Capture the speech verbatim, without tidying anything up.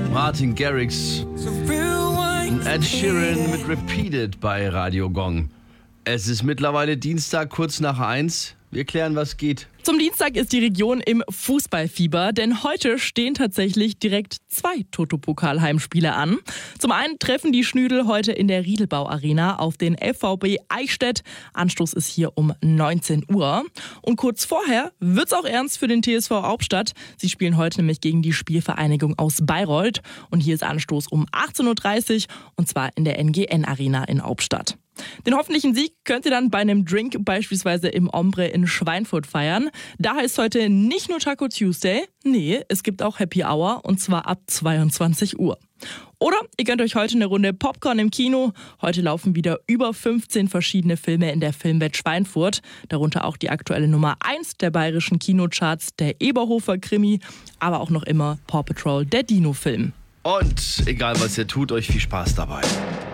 Martin Garrix und Ed Sheeran mit Repeated bei Radio Gong. Es ist mittlerweile Dienstag, kurz nach eins. Wir klären, was geht. Zum Dienstag ist die Region im Fußballfieber, denn heute stehen tatsächlich direkt zwei Toto-Pokal-Heimspiele an. Zum einen treffen die Schnüdel heute in der Riedelbau-Arena auf den F V B Eichstätt. Anstoß ist hier um neunzehn Uhr. Und kurz vorher wird's auch ernst für den T S V Hauptstadt. Sie spielen heute nämlich gegen die Spielvereinigung aus Bayreuth. Und hier ist Anstoß um achtzehn Uhr dreißig und zwar in der N G N-Arena in Hauptstadt. Den hoffentlichen Sieg könnt ihr dann bei einem Drink beispielsweise im Ombre in Schweinfurt feiern. Da heißt heute nicht nur Taco Tuesday, nee, es gibt auch Happy Hour und zwar ab zweiundzwanzig Uhr. Oder ihr gönnt euch heute eine Runde Popcorn im Kino. Heute laufen wieder über fünfzehn verschiedene Filme in der Filmwelt Schweinfurt. Darunter auch die aktuelle Nummer eins der bayerischen Kinocharts, der Eberhofer-Krimi, aber auch noch immer Paw Patrol, der Dino-Film. Und egal was ihr tut, euch viel Spaß dabei.